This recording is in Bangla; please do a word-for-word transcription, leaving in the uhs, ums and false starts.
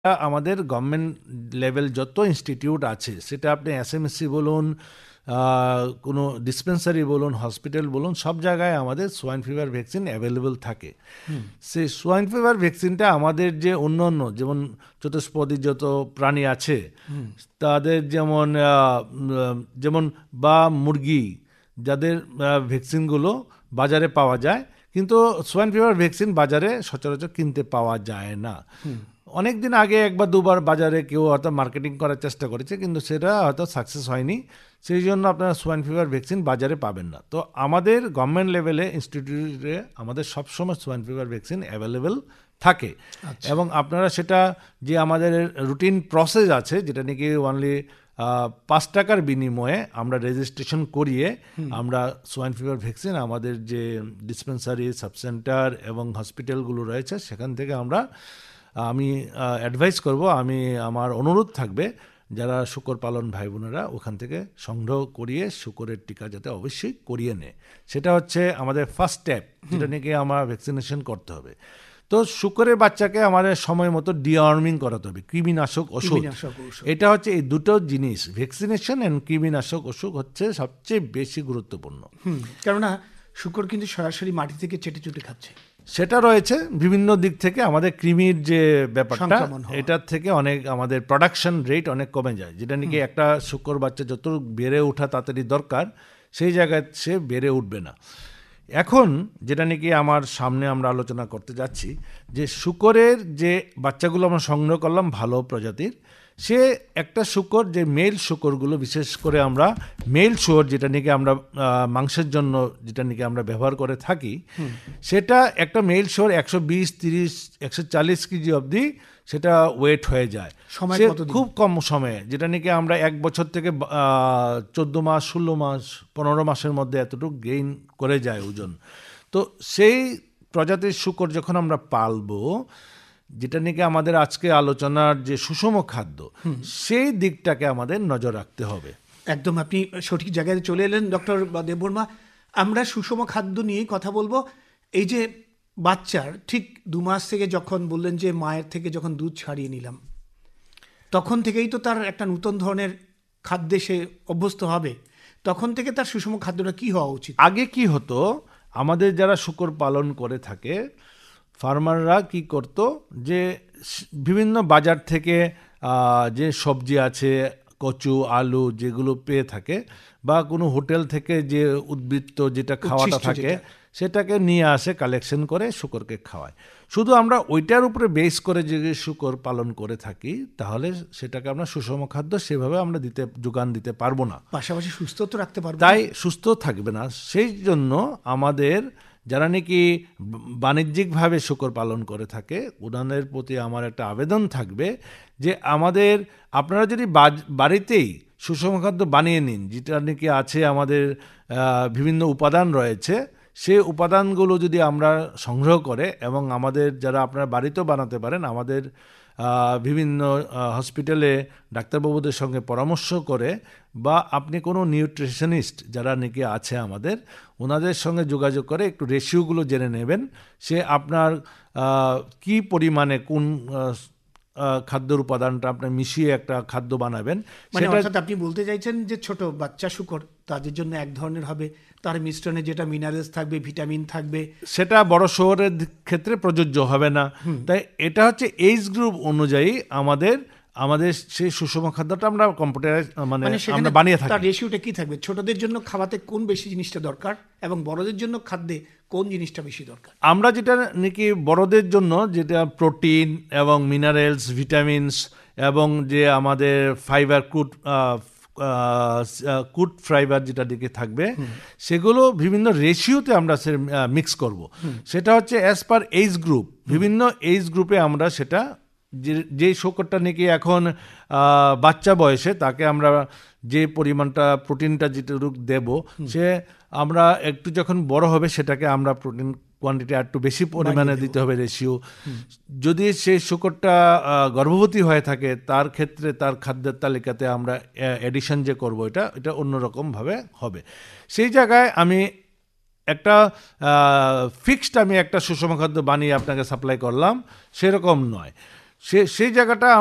আমাদের গভর্নমেন্ট লেভেল যত ইনস্টিটিউট আছে, সেটা আপনি এসএমএসসি বলুন, কোনো ডিসপেন্সারি বলুন, হসপিটাল বলুন, সব জায়গায় আমাদের সোয়াইন ফিভার ভ্যাকসিন অ্যাভেলেবল থাকে। সেই সোয়াইন ফিভার ভ্যাকসিনটা আমাদের যে অন্য অন্য যেমন চতুষ্পদী যত প্রাণী আছে তাদের যেমন যেমন বা মুরগি, যাদের ভ্যাকসিনগুলো বাজারে পাওয়া যায়, কিন্তু সোয়াইন ফিভার ভ্যাকসিন বাজারে সচরাচর কিনতে পাওয়া যায় না। অনেক দিন আগে একবার দুবার বাজারে কেউ হয়তো মার্কেটিং করার চেষ্টা করেছে, কিন্তু সেটা হয়তো সাকসেস হয়নি। সেই জন্য আপনারা সোয়াইন ফিভার ভ্যাকসিন বাজারে পাবেন না। তো আমাদের গভর্নমেন্ট লেভেলে ইনস্টিটিউটে আমাদের সবসময় সোয়াইন ফিভার ভ্যাকসিন অ্যাভেলেবেল থাকে। এবং আপনারা সেটা যে আমাদের রুটিন প্রসেস আছে, যেটা নাকি অনলি পাঁচ টাকার বিনিময়ে আমরা রেজিস্ট্রেশন করিয়ে আমরা সোয়াইন ফিভার ভ্যাকসিন আমাদের যে ডিসপেন্সারি, সাবসেন্টার এবং হসপিটালগুলো রয়েছে সেখান থেকে আমরা আমি অ্যাডভাইস করব, আমি আমার অনুরোধ থাকবে যারা শূকর পালন ভাই বোনেরা ওখান থেকে সংগ্রহ করিয়ে শূকরের টিকা যাতে অবশ্যই করিয়ে নেয়। সেটা হচ্ছে আমাদের ফার্স্ট স্টেপ, যেটা নাকি আমার ভ্যাকসিনেশন করতে হবে। তো শূকরের বাচ্চাকে আমাদের সময় মতো ডিওয়ার্মিং করাতে হবে, কৃমিনাশক ওষুধ। এটা হচ্ছে এই দুটো জিনিস, ভ্যাকসিনেশন এন্ড কৃমিনাশক ওষুধ হচ্ছে সবচেয়ে বেশি গুরুত্বপূর্ণ। কেননা শূকর কিন্তু সরাসরি মাটি থেকে চেটে চুটে খাচ্ছে, সেটা রয়েছে বিভিন্ন দিক থেকে। আমাদের কৃমির যে ব্যাপারটা, এটার থেকে অনেক আমাদের প্রোডাকশন রেট অনেক কমে যায়, যেটা নাকি একটা শূকর বাচ্চা যত বেড়ে ওঠা তাড়াতাড়ি দরকার সেই জায়গায় সে বেড়ে উঠবে না। এখন যেটা নাকি আমার সামনে আমরা আলোচনা করতে যাচ্ছি, যে শূকরের যে বাচ্চাগুলো আমরা সংগ্রহ করলাম ভালো প্রজাতির, সে একটা শূকর, যে মেল শূকরগুলো বিশেষ করে আমরা মেল শুয়োর যেটা নাকি আমরা মাংসের জন্য যেটা নাকি আমরা ব্যবহার করে থাকি, সেটা একটা মেল শুয়োর একশো বিশ তিরিশ একশো চাল্লিশ কেজি অবধি সেটা ওয়েট হয়ে যায় খুব কম সময়ে, যেটা নাকি আমরা এক বছর থেকে চোদ্দ মাস ষোলো মাস পনেরো মাসের মধ্যে এতটুকু গেইন করে যায় ওজন। তো সেই প্রজাতির শূকর যখন আমরা পালবো, যেটা নাকি আমাদের আজকে আলোচনার যে সুষম খাদ্য, সেই দিকটাকে আমাদের নজর রাখতে হবে। একদম আপনি সঠিক জায়গায় চলে এলেন ডক্টর দেববর্মা। আমরা সুষম খাদ্য নিয়ে কথা বলবো। এই যে বাচ্চার ঠিক দু মাস থেকে যখন বললেন যে মায়ের থেকে যখন দুধ ছাড়িয়ে নিলাম, তখন থেকেই তো তার একটা নতুন ধরনের খাদ্যে সে অভ্যস্ত হবে। তখন থেকে তার সুষম খাদ্যটা কি হওয়া উচিত? আগে কি হতো, আমাদের যারা শূকর পালন করে থাকে ফার্মাররা কি করত, যে বিভিন্ন বাজার থেকে যে সবজি আছে, কচু, আলু যেগুলো পেয়ে থাকে, বা কোনো হোটেল থেকে যে উদ্বৃত্ত যেটা খাওয়াটা থাকে সেটাকে নিয়ে আসে, কালেকশন করে শূকরকে খাওয়ায়। শুধু আমরা ওইটার উপরে বেস করে যে শূকর পালন করে থাকি, তাহলে সেটাকে আমরা সুষম খাদ্য সেভাবে আমরা দিতে যোগান দিতে পারবো না, পাশাপাশি সুস্থ তো রাখতে পারবো, তাই সুস্থ থাকবে না। সেই জন্য আমাদের যারা নাকি বাণিজ্যিকভাবে শূকর পালন করে থাকে, ওনাদের প্রতি আমার একটা আবেদন থাকবে যে আমাদের আপনারা যদি বাড়িতেই সুষম খাদ্য বানিয়ে নিন, যেটা নাকি আছে আমাদের বিভিন্ন উপাদান রয়েছে, সেই উপাদানগুলো যদি আমরা সংগ্রহ করে এবং আমাদের যারা আপনারা বাড়িতেও বানাতে পারেন, আমাদের বিভিন্ন হসপিটালে ডাক্তারবাবুদের সঙ্গে পরামর্শ করে, বা আপনি কোনো নিউট্রিশনিস্ট যারা নাকি আছে আমাদের, ওনাদের সঙ্গে যোগাযোগ করে একটু রেশিওগুলো জেনে নেবেন, সে আপনার কি পরিমাণে কোন খাদ্যের উপাদানটা আপনি মিশিয়ে একটা খাদ্য বানাবেন। মানে অর্থাৎ আপনি বলতে চাইছেন যে ছোট বাচ্চা শূকর তাদের জন্য এক ধরনের হবে, তার মিশ্রণে যেটা মিনারেলস থাকবে, ভিটামিন থাকবে, সেটা বড় শহরের ক্ষেত্রে প্রযোজ্য হবে না। তাই এটা হচ্ছে এজ গ্রুপ অনুযায়ী আমাদের আমাদের সেই সুষম খাদ্যটা আমরা কম্পিউটারাইজ মানে আমরা বানিয়ে থাকি। তার রেশিওটা কি থাকবে? ছোটদের জন্য খাওয়াতে কোন বেশি জিনিসটা দরকার এবং বড়দের জন্য খাদ্যে কোন জিনিসটা বেশি দরকার? আমরা যেটা নাকি বড়দের জন্য যেটা প্রোটিন এবং মিনারেলস, ভিটামিনস এবং যে আমাদের ফাইবার, ক্রুড ক্রুড ফাইবার যেটা দিকে থাকবে, সেগুলো বিভিন্ন রেশিওতে আমরা মিক্স করব। সেটা হচ্ছে অ্যাজ পার এজ গ্রুপ, বিভিন্ন এজ গ্রুপে আমরা সেটা, যে যে শূকরটা নাকি এখন বাচ্চা বয়সে, তাকে আমরা যে পরিমাণটা প্রোটিনটা যেটুকু দেব, সে আমরা একটু যখন বড় হবে সেটাকে আমরা প্রোটিন কোয়ান্টিটি একটু বেশি পরিমাণে দিতে হবে, রেশিও। যদি সেই শূকরটা গর্ভবতী হয়ে থাকে, তার ক্ষেত্রে তার খাদ্যের তালিকাতে আমরা এডিশন যে করব, এটা এটা অন্যরকমভাবে হবে। সেই জায়গায় আমি একটা ফিক্সড আমি একটা সুষম খাদ্য বানিয়ে আপনাকে সাপ্লাই করলাম, সেরকম নয়। সে সেই জায়গাটা